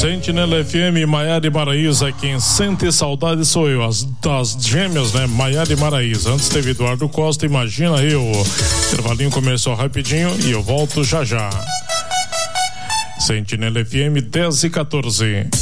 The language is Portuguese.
Sentinela FM, Maiara e Maraísa, quem sente saudade sou eu, as gêmeas, né? Maiara e Maraísa. Antes teve Eduardo Costa, imagina eu. Intervalinho começou rapidinho e eu volto já já. Sentinela FM 10 e 14.